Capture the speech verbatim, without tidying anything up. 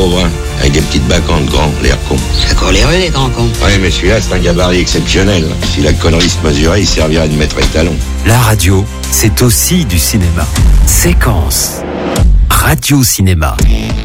pauvre, hein, avec des petites bacantes grands, l'air con. Ça court les rues, les grands cons. Oui, mais celui-là, c'est un gabarit exceptionnel. Si la connerie se mesurait, il servirait de maître étalon. La radio, c'est aussi du cinéma. Séquence. Radio Cinéma.